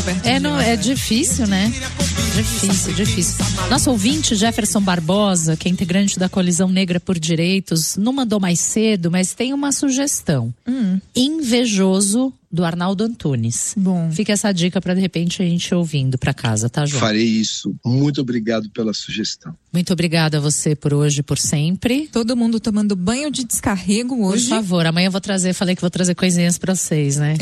perto É difícil, né? Difícil. Nosso ouvinte, Jefferson Barbosa, que é integrante da Coalizão Negra por Direitos, não mandou mais cedo, mas tem uma sugestão. Invejoso, do Arnaldo Antunes. Bom. Fica essa dica para de repente a gente ir ouvindo para casa, tá, João? Farei isso. Muito obrigado pela sugestão. Muito obrigada a você por hoje, por sempre. Todo mundo tomando banho de descarrego hoje. Por favor, amanhã eu vou trazer, falei que vou trazer coisinhas pra vocês, né?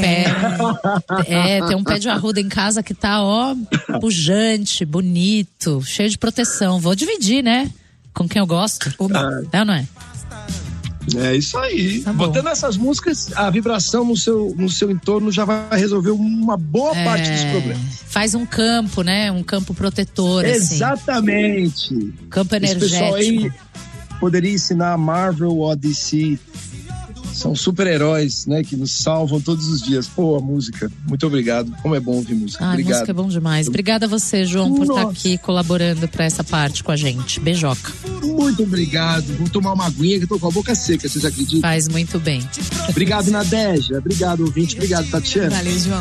Tem um pé de arruda em casa que tá, pujante, bonito, cheio de proteção. Vou dividir, né? Com quem eu gosto. É ou não é? É isso aí. Tá bom. Botando essas músicas, a vibração no seu entorno já vai resolver uma boa parte dos problemas. Faz um campo, né? Um campo protetor. Exatamente. Assim. Campo energético. Esse pessoal aí poderia ensinar a Marvel ou a DC. São super-heróis, né? Que nos salvam todos os dias. Pô, a música. Muito obrigado. Como é bom ouvir música. Obrigado. Música é bom demais. Obrigada a você, João, por estar aqui colaborando para essa parte com a gente. Beijoca. Muito obrigado. Vou tomar uma aguinha que eu tô com a boca seca, vocês acreditam? Faz muito bem. Obrigado, Nadeja. Obrigado, ouvinte. Obrigado, Tatiana. Valeu, João.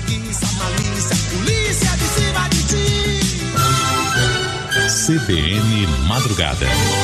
CBN Madrugada.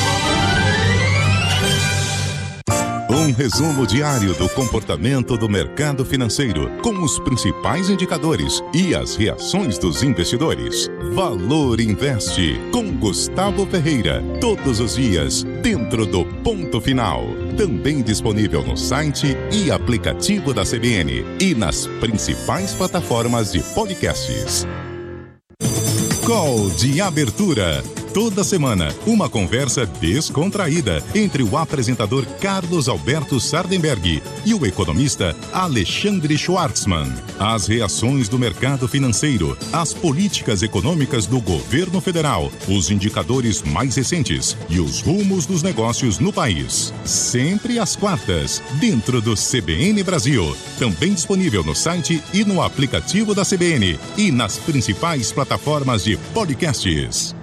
Um resumo diário do comportamento do mercado financeiro, com os principais indicadores e as reações dos investidores. Valor Investe, com Gustavo Ferreira, todos os dias, dentro do Ponto Final. Também disponível no site e aplicativo da CBN e nas principais plataformas de podcasts. Call de abertura. Toda semana, uma conversa descontraída entre o apresentador Carlos Alberto Sardenberg e o economista Alexandre Schwartzman. As reações do mercado financeiro, as políticas econômicas do governo federal, os indicadores mais recentes e os rumos dos negócios no país. Sempre às quartas, dentro do CBN Brasil. Também disponível no site e no aplicativo da CBN e nas principais plataformas de podcasts.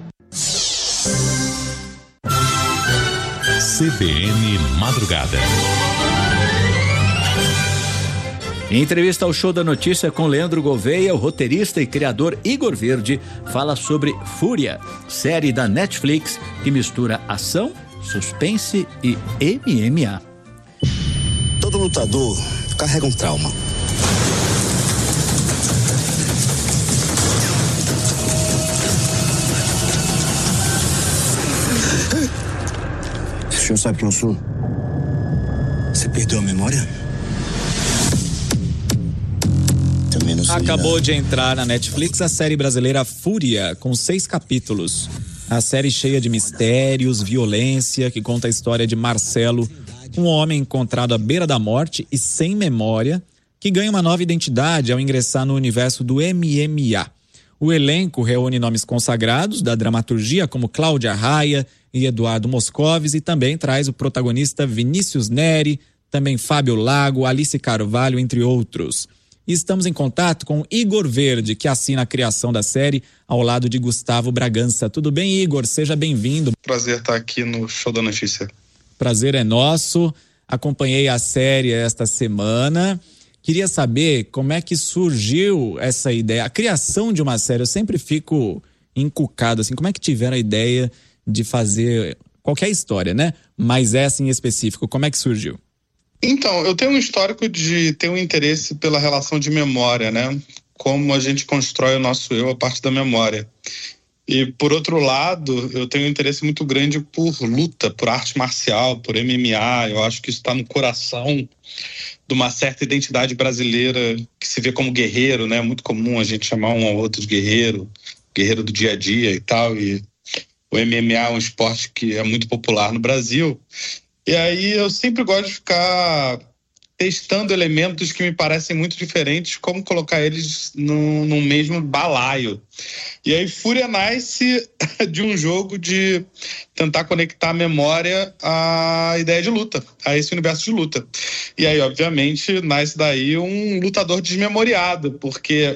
CBN Madrugada. Em entrevista ao Show da Notícia com Leandro Gouveia, o roteirista e criador Igor Verde fala sobre Fúria, série da Netflix que mistura ação, suspense e MMA. Todo lutador carrega um trauma. O senhor sabe quem eu sou? Você perdeu a memória? Também não sei. Acabou de entrar na Netflix a série brasileira Fúria, com 6 capítulos. A série cheia de mistérios, violência, que conta a história de Marcelo, um homem encontrado à beira da morte e sem memória, que ganha uma nova identidade ao ingressar no universo do MMA. O elenco reúne nomes consagrados da dramaturgia como Cláudia Raia e Eduardo Moscovis, e também traz o protagonista Vinícius Neri, também Fábio Lago, Alice Carvalho, entre outros. E estamos em contato com Igor Verde, que assina a criação da série ao lado de Gustavo Bragança. Tudo bem, Igor? Seja bem-vindo. Prazer estar aqui no Show da Notícia. Prazer é nosso. Acompanhei a série esta semana. Queria saber como é que surgiu essa ideia, a criação de uma série. Eu sempre fico encucado, assim, como é que tiveram a ideia de fazer qualquer história, né? Mas essa em específico, como é que surgiu? Então, eu tenho um histórico de ter um interesse pela relação de memória, né? Como a gente constrói o nosso eu a partir da memória. E, por outro lado, eu tenho um interesse muito grande por luta, por arte marcial, por MMA. Eu acho que isso está no coração de uma certa identidade brasileira que se vê como guerreiro, né? É muito comum a gente chamar um ao outro de guerreiro, guerreiro do dia a dia e tal. E o MMA é um esporte que é muito popular no Brasil. E aí eu sempre gosto de ficar testando elementos que me parecem muito diferentes, como colocar eles no mesmo balaio. E aí Fúria nasce de um jogo de tentar conectar a memória à ideia de luta, a esse universo de luta. E aí, obviamente, nasce daí um lutador desmemoriado, porque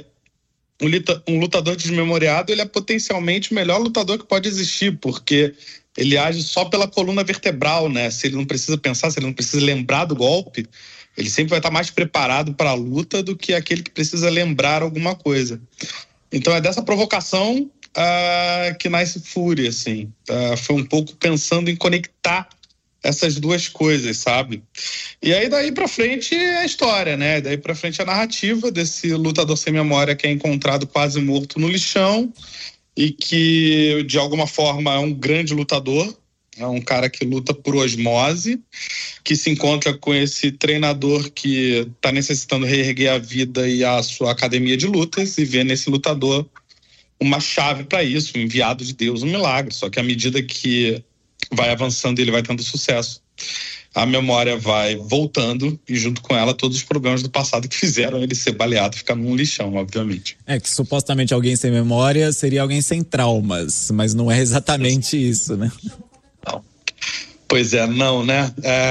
um lutador desmemoriado, ele é potencialmente o melhor lutador que pode existir, porque ele age só pela coluna vertebral, né? Se ele não precisa pensar, se ele não precisa lembrar do golpe, Ele sempre vai estar mais preparado para a luta do que aquele que precisa lembrar alguma coisa. Então é dessa provocação que nasce Fúria, assim. Foi um pouco pensando em conectar essas duas coisas, sabe? E aí daí pra frente é a história, né? Daí pra frente é a narrativa desse lutador sem memória que é encontrado quase morto no lixão e que de alguma forma é um grande lutador, é um cara que luta por osmose, que se encontra com esse treinador que tá necessitando reerguer a vida e a sua academia de lutas e vê nesse lutador uma chave para isso, um enviado de Deus, um milagre. Só que à medida que vai avançando e ele vai tendo sucesso, a memória vai voltando e junto com ela todos os problemas do passado que fizeram ele ser baleado, ficar num lixão, obviamente. É que supostamente alguém sem memória seria alguém sem traumas, mas não é exatamente isso, né? Não. Pois é, não, né?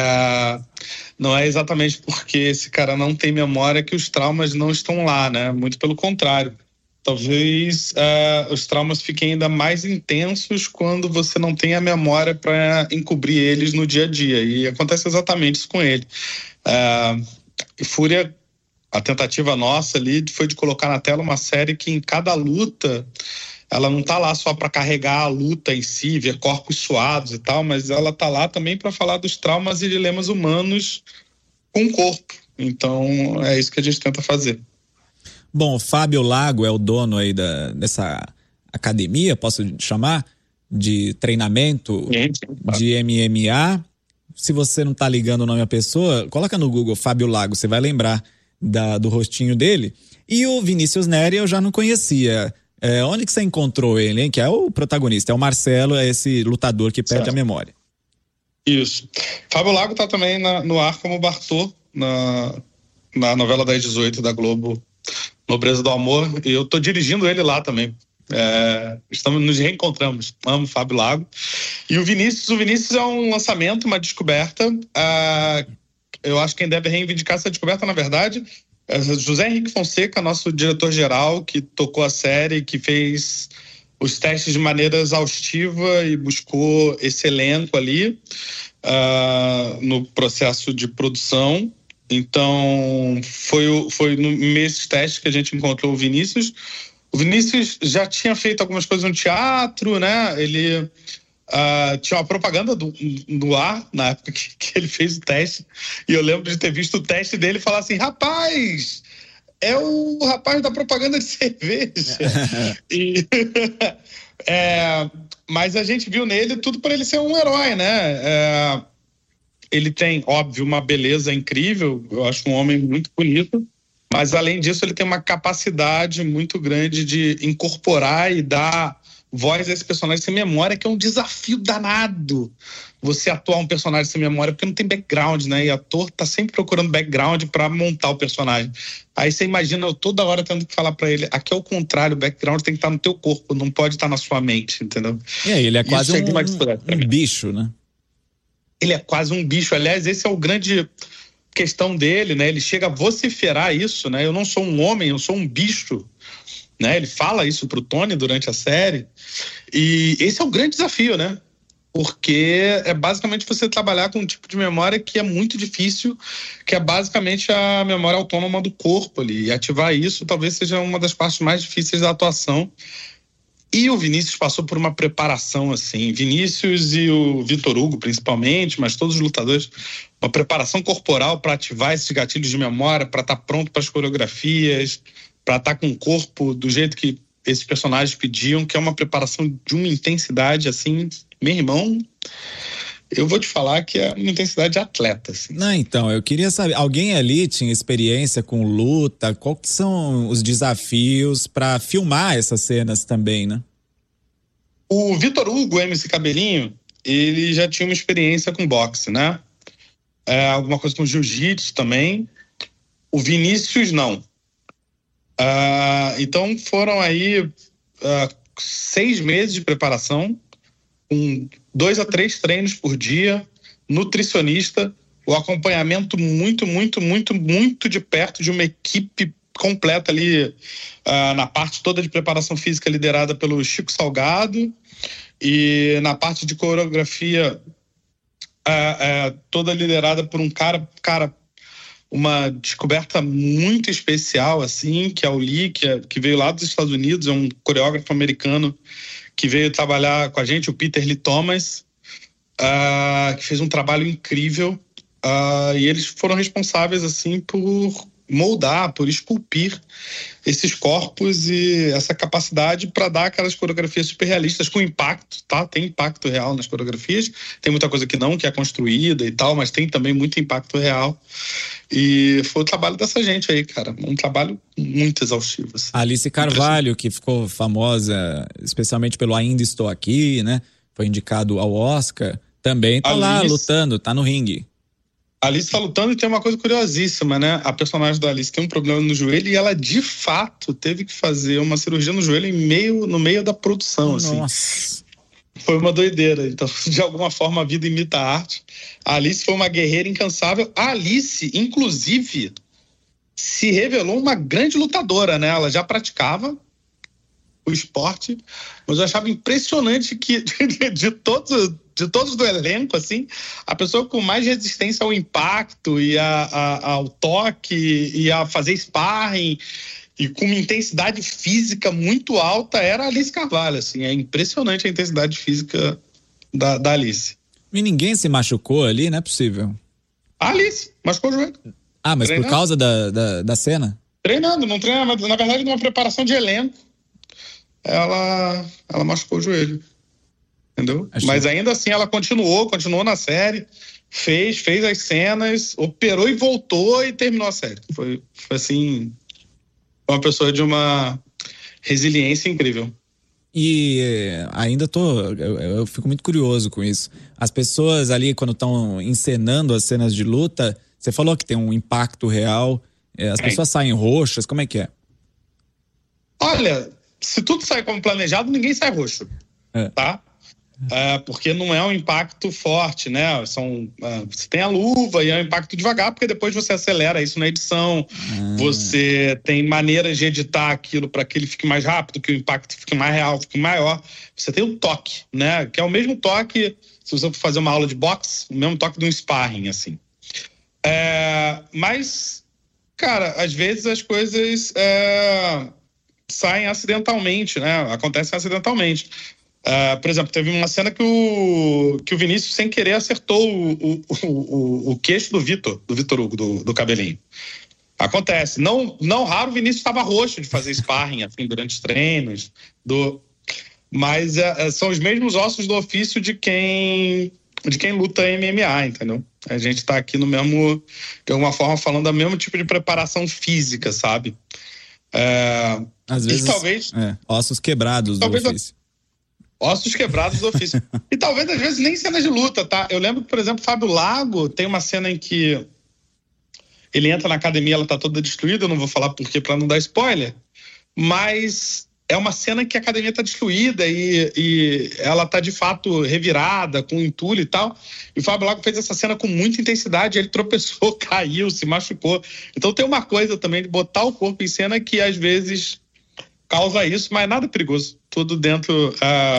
Não é exatamente porque esse cara não tem memória que os traumas não estão lá, né? Muito pelo contrário. Talvez os traumas fiquem ainda mais intensos quando você não tem a memória para encobrir eles no dia a dia. E acontece exatamente isso com ele. Fúria, a tentativa nossa ali foi de colocar na tela uma série que em cada luta, ela não tá lá só para carregar a luta em si, ver corpos suados e tal, mas ela tá lá também para falar dos traumas e dilemas humanos com o corpo. Então é isso que a gente tenta fazer. Bom, o Fábio Lago é o dono aí dessa academia, posso chamar, de treinamento de MMA. Se você não tá ligando o nome da pessoa, coloca no Google Fábio Lago, você vai lembrar do rostinho dele. E o Vinícius Neri eu já não conhecia. Onde que você encontrou ele, hein? Que é o protagonista, é o Marcelo, é esse lutador que perde a memória. Isso. Fábio Lago tá também no ar como Bartô, na novela das 18 da Globo, Nobreza do Amor, e eu tô dirigindo ele lá também. Nos reencontramos. Amo Fábio Lago. E o Vinícius é um lançamento, uma descoberta. Eu acho que quem deve reivindicar essa descoberta, na verdade, é José Henrique Fonseca, nosso diretor-geral, que tocou a série, que fez os testes de maneira exaustiva e buscou esse elenco ali no processo de produção. Então, foi nesses testes que a gente encontrou o Vinícius. O Vinícius já tinha feito algumas coisas no teatro, né? Ele tinha uma propaganda do ar, na época que ele fez o teste. E eu lembro de ter visto o teste dele e falar assim, rapaz, é o rapaz da propaganda de cerveja. Mas a gente viu nele tudo para ele ser um herói, né? Ele tem, óbvio, uma beleza incrível, eu acho um homem muito bonito, mas além disso ele tem uma capacidade muito grande de incorporar e dar voz a esse personagem sem memória, que é um desafio danado. Você atuar um personagem sem memória, porque não tem background, né? E o ator tá sempre procurando background para montar o personagem. Aí você imagina eu toda hora tendo que falar para ele, aqui é o contrário, o background tem que estar no teu corpo, não pode estar na sua mente, entendeu? Ele é quase um bicho, né? Ele é quase um bicho. Aliás, esse é o grande questão dele, né? Ele chega a vociferar isso, né? Eu não sou um homem, eu sou um bicho, né? Ele fala isso pro Tony durante a série. E esse é o grande desafio, né? Porque é basicamente você trabalhar com um tipo de memória que é muito difícil, que é basicamente a memória autônoma do corpo ali. E ativar isso talvez seja uma das partes mais difíceis da atuação. E o Vinícius passou por uma preparação, assim, Vinícius e o Vitor Hugo, principalmente, mas todos os lutadores, uma preparação corporal para ativar esses gatilhos de memória, para estar pronto para as coreografias, para estar com o corpo do jeito que esses personagens pediam, que é uma preparação de uma intensidade, assim, meu irmão, eu vou te falar que é uma intensidade de atleta, assim. Não, então, eu queria saber, alguém ali tinha experiência com luta? Quais são os desafios para filmar essas cenas também, né? O Vitor Hugo, MC Cabelinho, ele já tinha uma experiência com boxe, né? Alguma coisa com jiu-jitsu também. O Vinícius, não. Então, foram aí 6 meses de preparação, com 2 a 3 treinos por dia, nutricionista, o acompanhamento muito, muito, muito, muito de perto de uma equipe completa ali, na parte toda de preparação física liderada pelo Chico Salgado e na parte de coreografia toda liderada por um cara uma descoberta muito especial, assim, que é o Lee, que veio lá dos Estados Unidos, é um coreógrafo americano que veio trabalhar com a gente, o Peter Lee Thomas, que fez um trabalho incrível, e eles foram responsáveis, assim, por moldar, por esculpir esses corpos e essa capacidade para dar aquelas coreografias super realistas com impacto, tá? Tem impacto real nas coreografias, tem muita coisa que é construída e tal, mas tem também muito impacto real. E foi o trabalho dessa gente aí, cara, um trabalho muito exaustivo. Assim. Alice Carvalho, que ficou famosa especialmente pelo Ainda Estou Aqui, né? Foi indicado ao Oscar, também tá lá lutando, tá no ringue. A Alice tá lutando e tem uma coisa curiosíssima, né? A personagem da Alice tem um problema no joelho e ela, de fato, teve que fazer uma cirurgia no joelho no meio da produção, assim. Nossa. Foi uma doideira. Então, de alguma forma, a vida imita a arte. A Alice foi uma guerreira incansável. A Alice, inclusive, se revelou uma grande lutadora, né? Ela já praticava o esporte, mas eu achava impressionante que de todos do elenco, assim, a pessoa com mais resistência ao impacto e ao toque e a fazer sparring e com uma intensidade física muito alta era a Alice Carvalho, assim, é impressionante a intensidade física da Alice. E ninguém se machucou ali, não é possível. A Alice machucou o joelho. Mas treinando. Por causa da cena? Treinando, não treina, mas na verdade numa preparação de elenco, ela machucou o joelho. Entendeu? Mas ainda assim ela continuou na série, fez as cenas, operou e voltou e terminou a série. Foi assim, uma pessoa de uma resiliência incrível. E ainda eu fico muito curioso com isso. As pessoas ali, quando estão encenando as cenas de luta, você falou que tem um impacto real, as pessoas saem roxas, como é que é? Olha, se tudo sai como planejado, ninguém sai roxo, tá? Porque não é um impacto forte, né? Você tem a luva e é um impacto devagar, porque depois você acelera isso na edição, você tem maneiras de editar aquilo para que ele fique mais rápido, que o impacto fique mais real, fique maior. Você tem o toque, né? Que é o mesmo toque, se você for fazer uma aula de boxe, o mesmo toque de um sparring, assim. Mas, cara, às vezes as coisas saem acidentalmente, né? Acontecem acidentalmente. Por exemplo, teve uma cena que o Vinícius, sem querer, acertou o queixo do Vitor Hugo, do cabelinho. Acontece. Não raro o Vinícius estava roxo de fazer sparring assim, durante os treinos. Mas são os mesmos ossos do ofício de quem luta MMA, entendeu? A gente está aqui no mesmo, de alguma forma, falando do mesmo tipo de preparação física, sabe? Às vezes, talvez, ossos quebrados do ofício. Ossos quebrados do ofício. E talvez, às vezes, nem cenas de luta, tá? Eu lembro que, por exemplo, Fábio Lago tem uma cena em que ele entra na academia, ela tá toda destruída, eu não vou falar por quê pra não dar spoiler, mas é uma cena que a academia tá destruída e ela tá, de fato, revirada, com entulho e tal. E o Fábio Lago fez essa cena com muita intensidade, ele tropeçou, caiu, se machucou. Então tem uma coisa também de botar o corpo em cena que, às vezes, causa isso, mas nada perigoso. Tudo dentro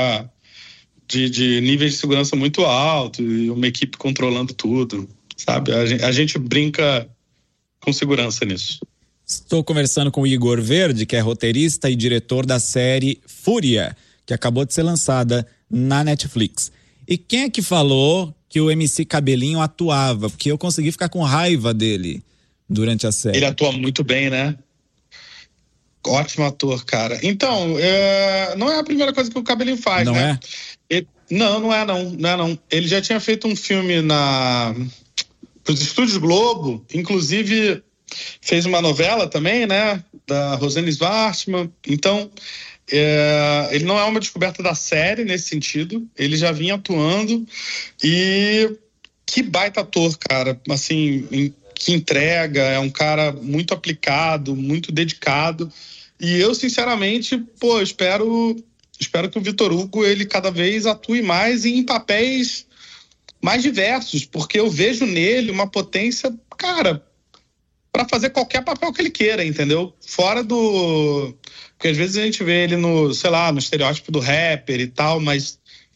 de níveis de segurança muito alto e uma equipe controlando tudo, sabe? A gente brinca com segurança nisso. Estou conversando com o Igor Verde, que é roteirista e diretor da série Fúria, que acabou de ser lançada na Netflix. E quem é que falou que o MC Cabelinho atuava? Porque eu consegui ficar com raiva dele durante a série. Ele atua muito bem, né? Ótimo ator, cara. Então, não é a primeira coisa que o Cabelinho faz, não né? Não é? Não. Ele já tinha feito um filme pros Estúdios Globo, inclusive fez uma novela também, né? Da Rosane Svartman. Então, ele não é uma descoberta da série nesse sentido. Ele já vinha atuando e que baita ator, cara. Assim, que entrega, é um cara muito aplicado, muito dedicado. E eu, sinceramente, espero que o Vitor Hugo, ele cada vez atue mais em papéis mais diversos, porque eu vejo nele uma potência, cara, para fazer qualquer papel que ele queira, entendeu? Fora porque às vezes a gente vê ele no estereótipo do rapper e tal, mas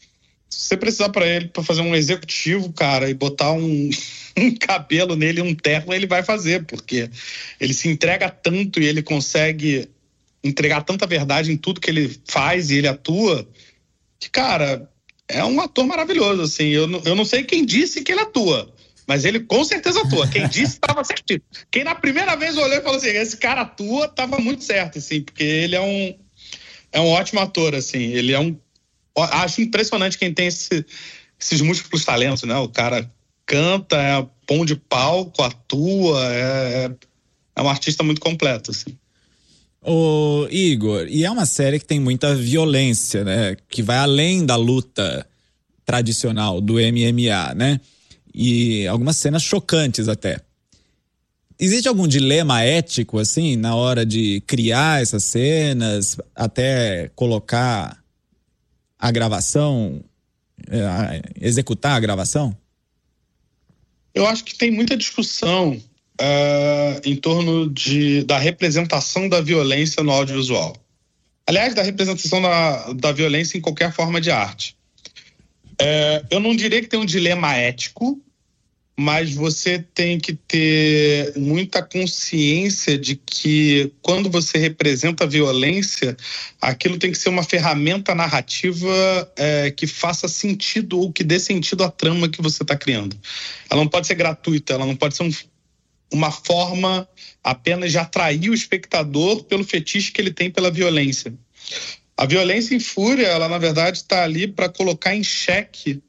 Se você precisar para fazer um executivo, cara, e botar um cabelo nele, um terno, ele vai fazer, porque ele se entrega tanto e ele consegue entregar tanta verdade em tudo que ele faz e ele atua, que, cara, é um ator maravilhoso, assim. Eu não sei quem disse que ele atua, mas ele com certeza atua. Quem disse estava certinho. Quem na primeira vez olhou e falou assim, esse cara atua, estava muito certo, assim, porque ele é um ótimo ator, assim. Ele é acho impressionante quem tem esses múltiplos talentos, né? O cara canta, é pão de palco, atua, é um artista muito completo, assim. Ô, Igor, e é uma série que tem muita violência, né? Que vai além da luta tradicional do MMA, né? E algumas cenas chocantes até. Existe algum dilema ético, assim, na hora de criar essas cenas, até colocar a gravação, executar a gravação? Eu acho que tem muita discussão em torno da representação da violência no audiovisual. Aliás, da representação da violência em qualquer forma de arte. Eu não diria que tem um dilema ético, mas você tem que ter muita consciência de que quando você representa a violência, aquilo tem que ser uma ferramenta narrativa que faça sentido ou que dê sentido à trama que você está criando. Ela não pode ser gratuita, ela não pode ser uma forma apenas de atrair o espectador pelo fetiche que ele tem pela violência. A violência em Fúria, ela na verdade está ali para colocar em xeque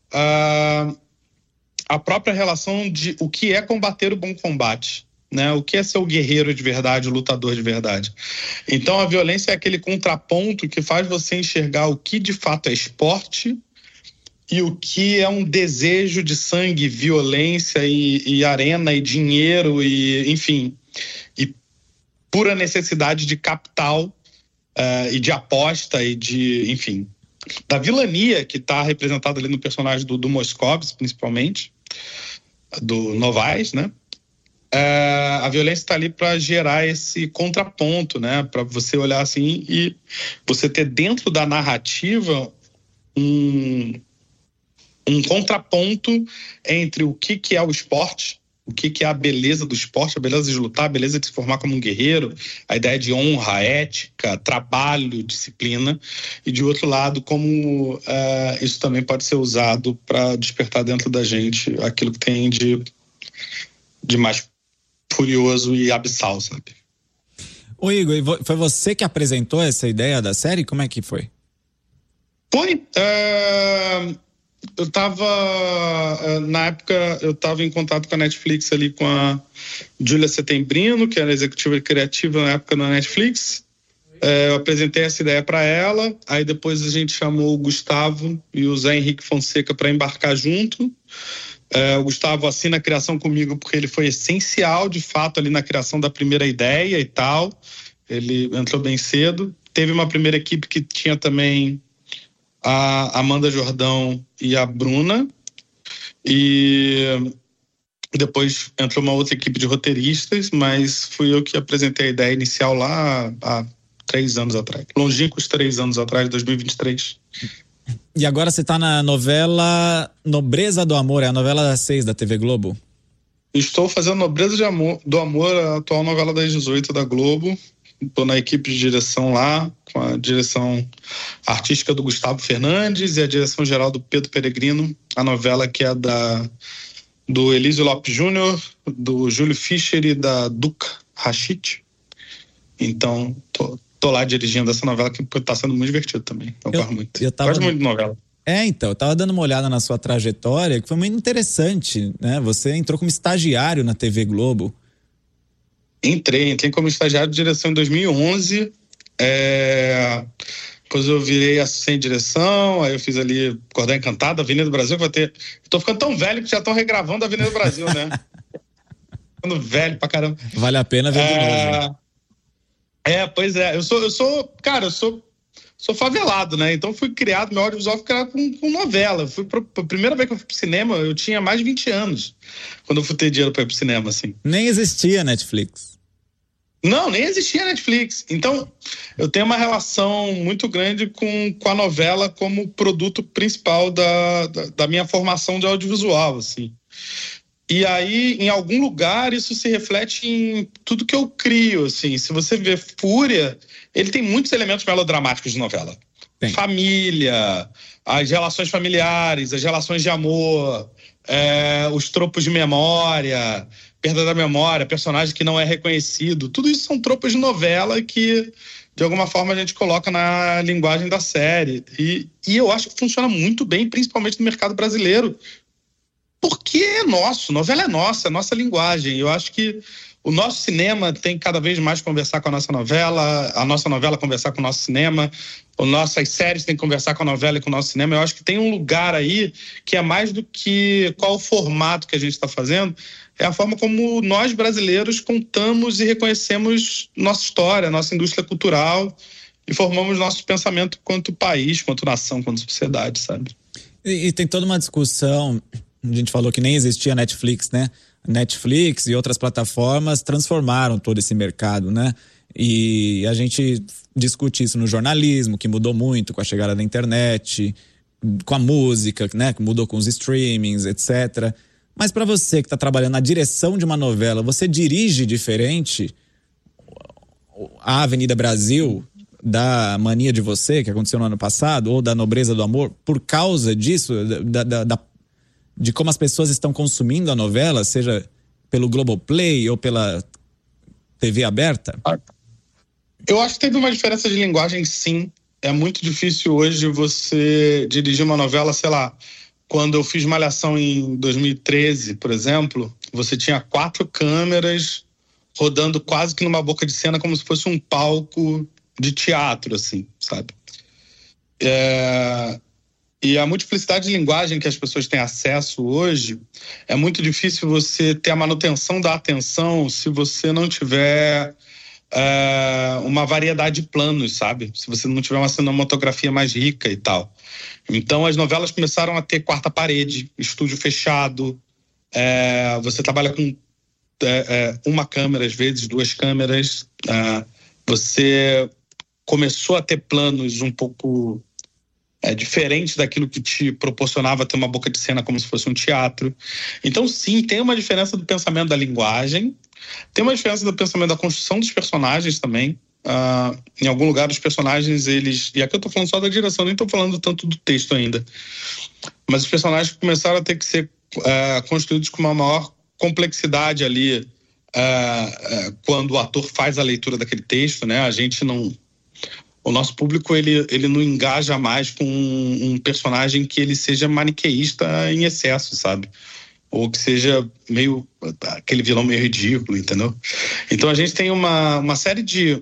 a própria relação de o que é combater o bom combate, né? O que é ser o guerreiro de verdade, o lutador de verdade. Então a violência é aquele contraponto que faz você enxergar o que de fato é esporte e o que é um desejo de sangue, violência e arena e dinheiro e, enfim, e pura necessidade de capital e de aposta e de, enfim, da vilania que está representada ali no personagem do Moscovitz, principalmente, do Novaes, né? A violência está ali para gerar esse contraponto, né? Para você olhar assim e você ter dentro da narrativa um contraponto entre o que é o esporte, o que é a beleza do esporte, a beleza de lutar, a beleza de se formar como um guerreiro, a ideia de honra, ética, trabalho, disciplina, e de outro lado, como isso também pode ser usado para despertar dentro da gente aquilo que tem de mais furioso e abissal, sabe? Ô Igor, foi você que apresentou essa ideia da série? Como é que foi? Foi. Eu estava, na época, eu estava em contato com a Netflix ali com a Júlia Setembrino, que era executiva criativa na época na Netflix. Eu apresentei essa ideia para ela, aí depois a gente chamou o Gustavo e o Zé Henrique Fonseca para embarcar junto. O Gustavo assina a criação comigo porque ele foi essencial, de fato, ali na criação da primeira ideia e tal. Ele entrou bem cedo. Teve uma primeira equipe que tinha também a Amanda Jordão e a Bruna, e depois entrou uma outra equipe de roteiristas, mas fui eu que apresentei a ideia inicial lá há 3 anos atrás, longínquos 3 anos atrás, 2023. E agora você está na novela Nobreza do Amor, é a novela das 6 da TV Globo? Estou fazendo Nobreza do Amor, a atual novela das 18 da Globo. Estou na equipe de direção lá, com a direção artística do Gustavo Fernandes e a direção geral do Pedro Peregrino. A novela que é do Elísio Lopes Júnior, do Júlio Fischer e da Duca Rachid. Então, tô lá dirigindo essa novela que está sendo muito divertido também. Eu gosto muito. Gosto muito de novela. Então, eu tava dando uma olhada na sua trajetória, que foi muito interessante, né? Você entrou como estagiário na TV Globo. Entrei como estagiário de direção em 2011, depois eu virei assistente de direção, aí eu fiz ali Cordão Encantado, Avenida do Brasil, tô ficando tão velho que já estão regravando a Avenida do Brasil, né? Ficando velho pra caramba. Vale a pena ver de novo. Pois é, eu sou favelado, né? Então fui criado, meu audiovisual foi criado com novela. A primeira vez que eu fui pro cinema, eu tinha mais de 20 anos, quando eu fui ter dinheiro pra ir pro cinema, assim. Nem existia Netflix. Não, nem existia Netflix. Então, eu tenho uma relação muito grande com a novela como produto principal da minha formação de audiovisual, assim. E aí, em algum lugar, isso se reflete em tudo que eu crio, assim. Se você vê Fúria, ele tem muitos elementos melodramáticos de novela. Tem. Família, as relações familiares, as relações de amor, os tropos de memória, perda da memória, personagem que não é reconhecido. Tudo isso são tropos de novela que, de alguma forma, a gente coloca na linguagem da série. E eu acho que funciona muito bem, principalmente no mercado brasileiro. Porque é nosso, novela é nossa linguagem. Eu acho que o nosso cinema tem cada vez mais que conversar com a nossa novela conversar com o nosso cinema, nossas séries têm que conversar com a novela e com o nosso cinema. Eu acho que tem um lugar aí que é mais do que qual o formato que a gente está fazendo, é a forma como nós brasileiros contamos e reconhecemos nossa história, nossa indústria cultural e formamos nosso pensamento quanto país, quanto nação, quanto sociedade, sabe? E tem toda uma discussão. A gente falou que nem existia Netflix, né? Netflix e outras plataformas transformaram todo esse mercado, né? E a gente discute isso no jornalismo, que mudou muito com a chegada da internet, com a música, né? Que mudou com os streamings, etc. Mas para você que está trabalhando na direção de uma novela, você dirige diferente a Avenida Brasil da Mania de Você, que aconteceu no ano passado, ou da Nobreza do Amor, por causa disso, de como as pessoas estão consumindo a novela, seja pelo Globoplay ou pela TV aberta? Eu acho que teve uma diferença de linguagem, sim. É muito difícil hoje você dirigir uma novela, sei lá, quando eu fiz Malhação em 2013, por exemplo, você tinha 4 câmeras rodando quase que numa boca de cena, como se fosse um palco de teatro, assim, sabe? E a multiplicidade de linguagem que as pessoas têm acesso hoje, é muito difícil você ter a manutenção da atenção se você não tiver uma variedade de planos, sabe? Se você não tiver uma cinematografia mais rica e tal. Então as novelas começaram a ter quarta parede, estúdio fechado, você trabalha com uma câmera, às vezes 2 câmeras, você começou a ter planos um pouco diferente daquilo que te proporcionava ter uma boca de cena como se fosse um teatro. Então, sim, tem uma diferença do pensamento da linguagem, tem uma diferença do pensamento da construção dos personagens também. Em algum lugar, os personagens, eles... E aqui eu tô falando só da direção, nem tô falando tanto do texto ainda. Mas os personagens começaram a ter que ser construídos com uma maior complexidade ali quando o ator faz a leitura daquele texto, né? A gente não... O nosso público, ele não engaja mais com um personagem que ele seja maniqueísta em excesso, sabe? Ou que seja meio... aquele vilão meio ridículo, entendeu? Então a gente tem uma série de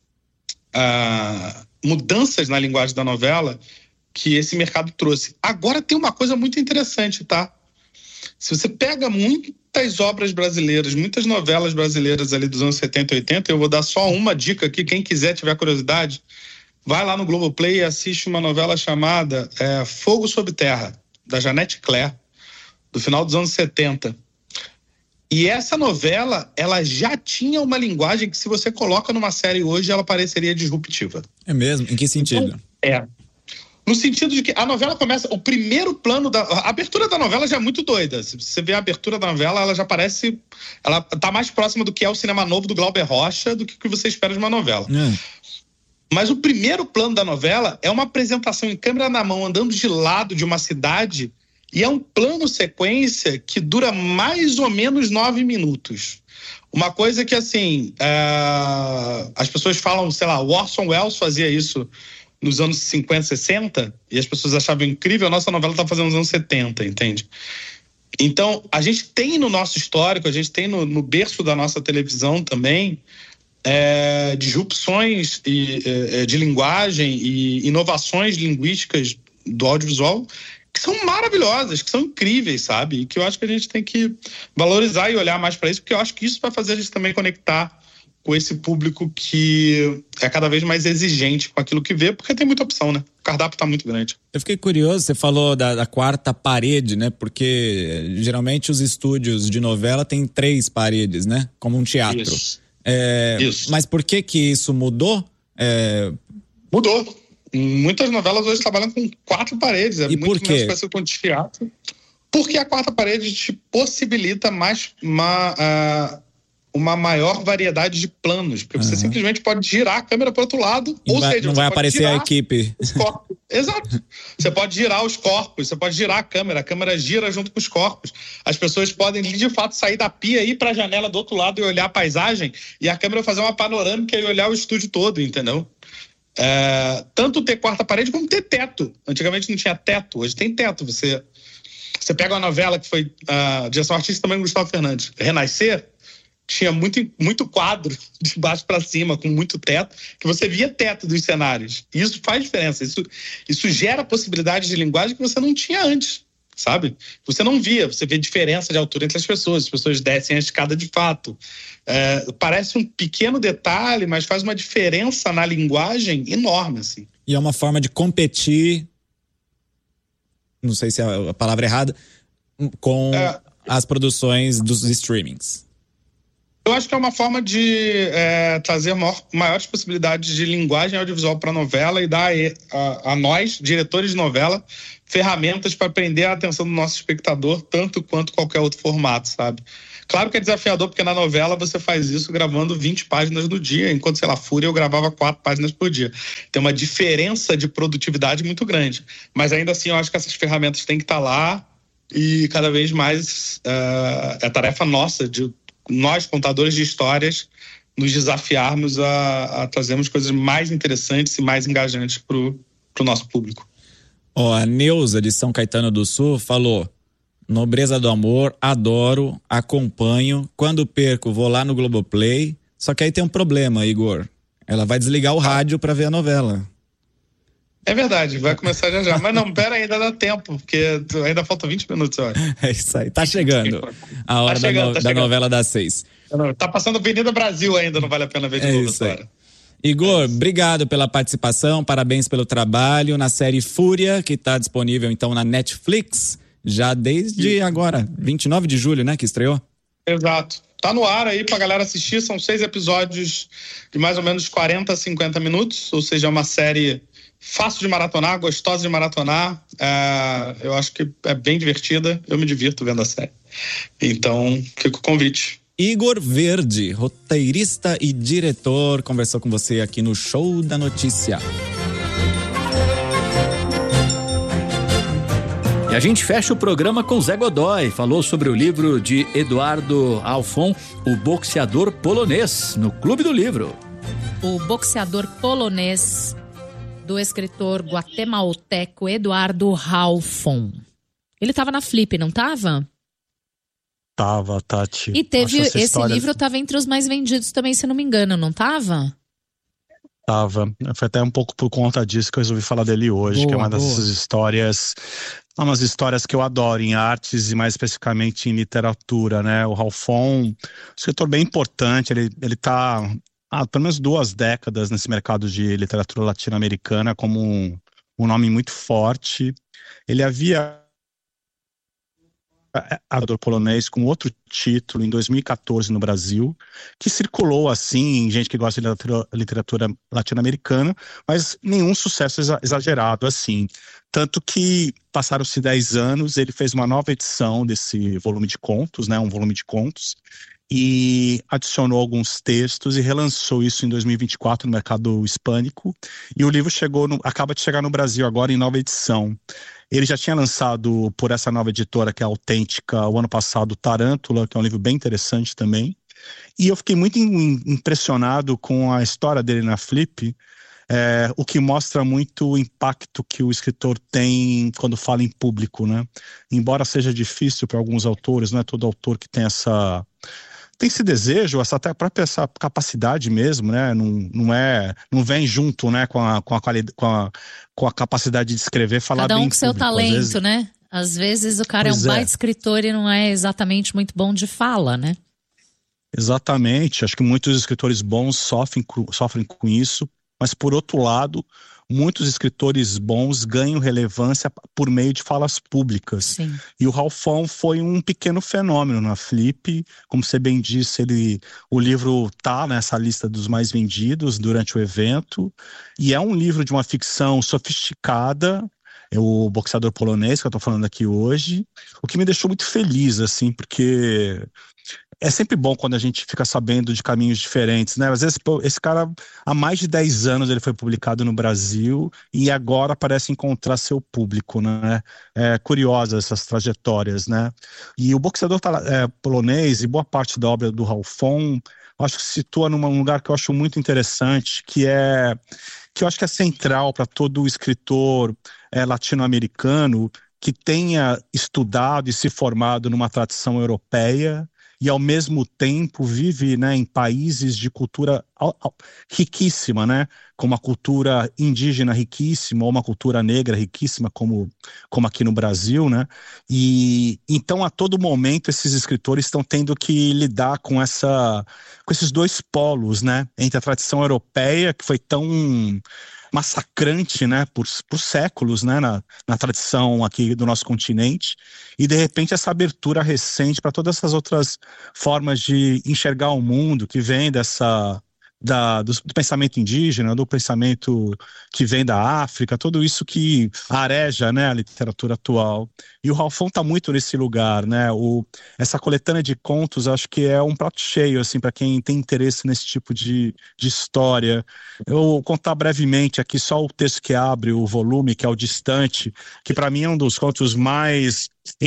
mudanças na linguagem da novela que esse mercado trouxe. Agora tem uma coisa muito interessante, tá? Se você pega muitas obras brasileiras, muitas novelas brasileiras ali dos anos 70 e 80, eu vou dar só uma dica aqui, quem quiser, tiver curiosidade, vai lá no Globoplay e assiste uma novela chamada Fogo Sob Terra, da Janete Claire, do final dos anos 70. E essa novela, ela já tinha uma linguagem que, se você coloca numa série hoje, ela pareceria disruptiva. É mesmo? Em que sentido? Então, no sentido de que a novela começa... O primeiro plano a abertura da novela já é muito doida. Se você vê a abertura da novela, ela já parece... Ela tá mais próxima do que é o cinema novo do Glauber Rocha do que o que você espera de uma novela. Mas o primeiro plano da novela é uma apresentação em câmera na mão, andando de lado de uma cidade, e é um plano sequência que dura mais ou menos 9 minutos. Uma coisa que, assim, as pessoas falam, sei lá, o Orson Welles fazia isso nos anos 50, 60, e as pessoas achavam incrível, a nossa novela tá fazendo nos anos 70, entende? Então, a gente tem no nosso histórico, a gente tem no berço da nossa televisão também, disrupções de linguagem e inovações linguísticas do audiovisual que são maravilhosas, que são incríveis, sabe? E que eu acho que a gente tem que valorizar e olhar mais para isso, porque eu acho que isso vai fazer a gente também conectar com esse público que é cada vez mais exigente com aquilo que vê, porque tem muita opção, né? O cardápio tá muito grande. Eu fiquei curioso, você falou da quarta parede, né? Porque geralmente os estúdios de novela têm 3 paredes, né? Como um teatro. Isso. Isso. Mas por que isso mudou? Mudou. Muitas novelas hoje trabalham com 4 paredes. E muito por quê? menos parecido com teatro. Porque a 4ª parede te possibilita mais uma maior variedade de planos. Porque você simplesmente pode girar a câmera para o outro lado. Não vai aparecer a equipe. Os corpos. Exato. Você pode girar os corpos, você pode girar a câmera gira junto com os corpos. As pessoas podem, de fato, sair da pia, ir para a janela do outro lado e olhar a paisagem, e a câmera fazer uma panorâmica e olhar o estúdio todo, entendeu? Tanto ter 4ª parede como ter teto. Antigamente não tinha teto, hoje tem teto. Você pega uma novela que foi direção artística também, Gustavo Fernandes, Renascer, tinha muito quadro de baixo para cima, com muito teto, que você via teto dos cenários. E isso faz diferença. Isso gera possibilidades de linguagem que você não tinha antes, sabe? Você não via, você vê diferença de altura entre as pessoas descem a escada de fato. Parece um pequeno detalhe, mas faz uma diferença na linguagem enorme, assim. E é uma forma de competir, não sei se é a palavra errada, com as produções dos streamings. Eu acho que é uma forma de trazer maiores possibilidades de linguagem audiovisual para a novela e dar a nós, diretores de novela, ferramentas para prender a atenção do nosso espectador, tanto quanto qualquer outro formato, sabe? Claro que é desafiador, porque na novela você faz isso gravando 20 páginas no dia, enquanto, sei lá, Fúria eu gravava 4 páginas por dia. Tem uma diferença de produtividade muito grande. Mas ainda assim eu acho que essas ferramentas têm que estar lá e cada vez mais é tarefa nossa de nós, contadores de histórias, nos desafiarmos a trazermos coisas mais interessantes e mais engajantes pro nosso público. A Neuza, de São Caetano do Sul, falou: Nobreza do Amor, adoro, acompanho. Quando perco, vou lá no Globoplay. Só que aí tem um problema, Igor. Ela vai desligar o rádio para ver a novela. É verdade, vai começar já. Mas não, pera, ainda dá tempo, porque ainda faltam 20 minutos, eu acho. É isso aí, tá chegando a hora da novela das 6. Tá passando Avenida Brasil ainda, não vale a pena ver de novo essa hora. Igor, obrigado pela participação, parabéns pelo trabalho na série Fúria, que tá disponível então na Netflix, já desde agora, 29 de julho, né, que estreou? Exato. Tá no ar aí pra galera assistir, são 6 episódios de mais ou menos 40 a 50 minutos, ou seja, é uma série fácil de maratonar, gostosa de maratonar, eu acho que é bem divertida, eu me divirto vendo a série. Então, fica o convite. Igor Verde, roteirista e diretor, conversou com você aqui no Show da Notícia. E a gente fecha o programa com Zé Godoy, falou sobre o livro de Eduardo Halfon, O Boxeador Polonês, no Clube do Livro. O Boxeador Polonês, do escritor guatemalteco Eduardo Halfon. Ele estava na Flip, não estava? Tava, Tati. E teve esse livro estava entre os mais vendidos também, se não me engano, não estava? Tava. Foi até um pouco por conta disso que eu resolvi falar dele hoje, que é uma dessas histórias, umas histórias que eu adoro em artes e mais especificamente em literatura, né? O Halfon, um escritor bem importante, ele tá há pelo menos 2 décadas nesse mercado de literatura latino-americana como um nome muito forte. Ele havia Ador Polonês com outro título em 2014 no Brasil, que circulou assim em gente que gosta de literatura latino-americana, mas nenhum sucesso exagerado assim. Tanto que passaram-se 10 anos, ele fez uma nova edição desse volume de contos, né, um volume de contos, e adicionou alguns textos e relançou isso em 2024 no mercado hispânico, e o livro acaba de chegar no Brasil agora em nova edição. Ele já tinha lançado por essa nova editora, que é Autêntica, o ano passado, Tarântula, que é um livro bem interessante também. E eu fiquei muito impressionado com a história dele na Flip, o que mostra muito o impacto que o escritor tem quando fala em público, né? Embora seja difícil para alguns autores, não é todo autor que tem esse desejo, até própria essa capacidade mesmo, né? Não vem junto, né? Com a capacidade de escrever, falar cada bem com seu talento, vezes, né? Às vezes o cara é um baita escritor e não é exatamente muito bom de fala, né? Exatamente. Acho que muitos escritores bons sofrem com isso. mas por outro lado, muitos escritores bons ganham relevância por meio de falas públicas. Sim. E o Ralphon foi um pequeno fenômeno na Flip. Como você bem disse, o livro está nessa lista dos mais vendidos durante o evento. E é um livro de uma ficção sofisticada, é o Boxeador Polonês, que eu estou falando aqui hoje, o que me deixou muito feliz, assim, porque é sempre bom quando a gente fica sabendo de caminhos diferentes, né? Às vezes, esse cara, há mais de 10 anos ele foi publicado no Brasil e agora parece encontrar seu público, né? É curiosa essas trajetórias, né? E o Boxeador Polonês e boa parte da obra do Ralphon, acho que se situa num lugar que eu acho muito interessante, que eu acho que é central para todo escritor latino-americano que tenha estudado e se formado numa tradição europeia e, ao mesmo tempo, vive, né, em países de cultura riquíssima, né, como a cultura indígena riquíssima, ou uma cultura negra riquíssima, como aqui no Brasil, né, e então, a todo momento, esses escritores estão tendo que lidar com esses dois polos, né, entre a tradição europeia, que foi tão massacrante, né, por séculos, né, na tradição aqui do nosso continente, e de repente essa abertura recente para todas essas outras formas de enxergar o mundo que vem do pensamento indígena, do pensamento que vem da África, tudo isso que areja, né, a literatura atual. E o Ralphon está muito nesse lugar, né? Essa coletânea de contos, acho que é um prato cheio, assim, para quem tem interesse nesse tipo de história. Eu vou contar brevemente aqui só o texto que abre o volume, que é o Distante, que para mim é um dos contos mais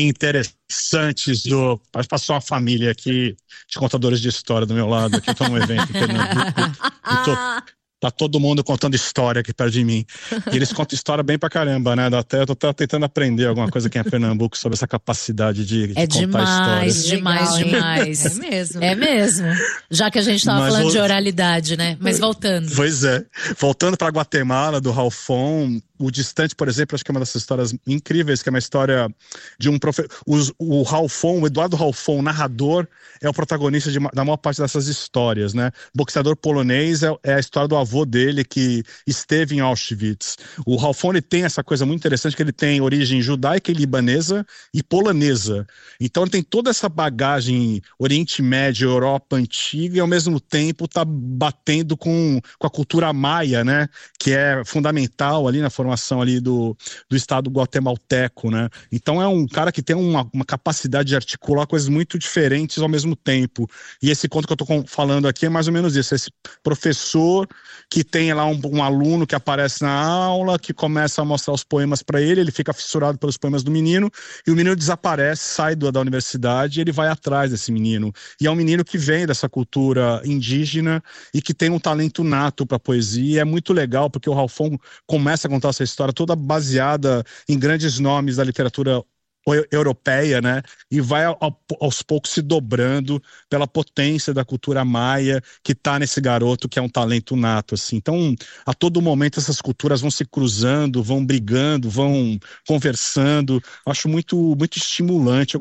interessantes passou uma família aqui de contadores de história do meu lado, aqui está um evento em Pernambuco, tá todo mundo contando história aqui perto de mim, e eles contam história bem pra caramba, né? Eu tô tentando aprender alguma coisa aqui em Pernambuco sobre essa capacidade de contar histórias. Demais. É mesmo. Já que a gente tava falando de oralidade, né? Mas voltando. Pois é. Voltando pra Guatemala, do Ralphon, o Distante, por exemplo, acho que é uma dessas histórias incríveis, que é uma história de um professor. O Ralphon, o Eduardo Ralphon, narrador, é o protagonista da maior parte dessas histórias, né? Boxeador Polonês é a história do avô dele que esteve em Auschwitz. O Ralphon, ele tem essa coisa muito interessante, que ele tem origem judaica e libanesa e polonesa. Então ele tem toda essa bagagem Oriente Médio, Europa antiga, e ao mesmo tempo tá batendo com a cultura maia, né? Que é fundamental ali na formação ali do Estado guatemalteco, né? Então é um cara que tem uma capacidade de articular coisas muito diferentes ao mesmo tempo. E esse conto que eu tô falando aqui é mais ou menos isso. Esse professor que tem lá um aluno que aparece na aula, que começa a mostrar os poemas para ele fica fissurado pelos poemas do menino, e o menino desaparece, sai da universidade, e ele vai atrás desse menino. E é um menino que vem dessa cultura indígena e que tem um talento nato para poesia. É muito legal, porque o Ralphon começa a contar essa história toda baseada em grandes nomes da literatura europeia, né? E vai aos poucos se dobrando pela potência da cultura maia que tá nesse garoto que é um talento nato, assim. Então, a todo momento essas culturas vão se cruzando, vão brigando, vão conversando. Acho muito, muito estimulante. Eu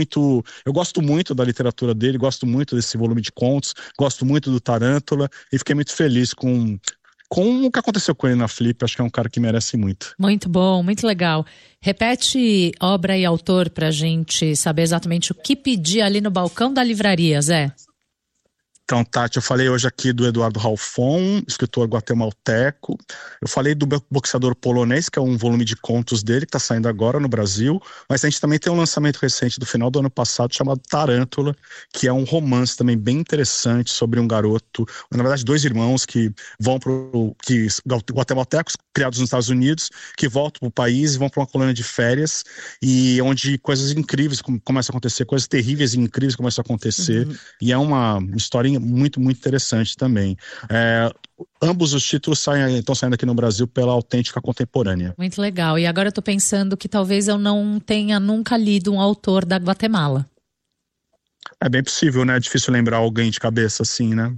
gosto muito da literatura dele, gosto muito desse volume de contos, gosto muito do Tarântula e fiquei muito feliz com o que aconteceu com ele na Flip. Acho que é um cara que merece muito. Muito bom, muito legal. Repete obra e autor pra gente saber exatamente o que pedir ali no balcão da livraria, Zé. Então, Tati, eu falei hoje aqui do Eduardo Ralphon, escritor guatemalteco. Eu falei do Boxeador Polonês, que é um volume de contos dele, que está saindo agora no Brasil. Mas a gente também tem um lançamento recente do final do ano passado, chamado Tarântula, que é um romance também bem interessante sobre um garoto, na verdade, dois irmãos que vão guatemaltecos, criados nos Estados Unidos, que voltam para o país e vão para uma colônia de férias, e onde coisas incríveis começam a acontecer, coisas terríveis e incríveis começam a acontecer. E é uma história muito, muito interessante também. Ambos os títulos estão saindo aqui no Brasil pela Autêntica Contemporânea. Muito legal. E agora eu tô pensando que talvez eu não tenha nunca lido um autor da Guatemala. É bem possível, né? É difícil lembrar alguém de cabeça assim, né?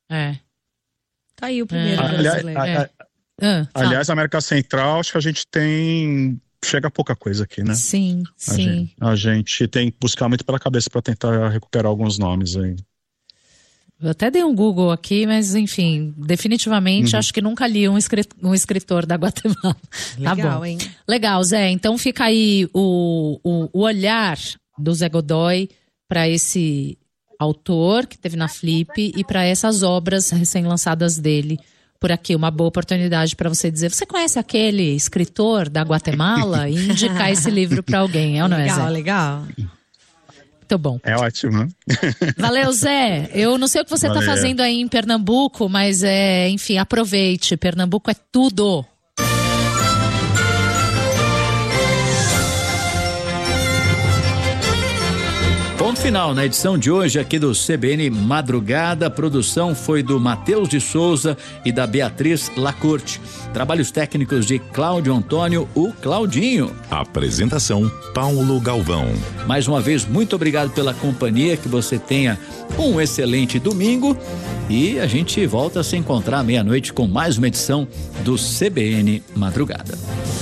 Tá aí o primeiro brasileiro. Aliás, a América Central, acho que a gente chega a pouca coisa aqui, né? Sim. A gente tem que buscar muito pela cabeça para tentar recuperar alguns nomes aí. Eu até dei um Google aqui, mas enfim, definitivamente acho que nunca li um escritor da Guatemala. Legal, tá bom. Hein? Legal, Zé. Então fica aí o olhar do Zé Godoy para esse autor que teve na Flip e para essas obras recém-lançadas dele por aqui. Uma boa oportunidade para você dizer, você conhece aquele escritor da Guatemala? E indicar esse livro para alguém, não é, Zé? Legal. Muito bom. É ótimo. Valeu, Zé. Eu não sei o que você está fazendo aí em Pernambuco, mas enfim, aproveite. Pernambuco é tudo. Ponto final na edição de hoje aqui do CBN Madrugada. A produção foi do Matheus de Souza e da Beatriz Lacorte. Trabalhos técnicos de Cláudio Antônio, o Claudinho. Apresentação Paulo Galvão. Mais uma vez, muito obrigado pela companhia, que você tenha um excelente domingo e a gente volta a se encontrar à meia-noite com mais uma edição do CBN Madrugada.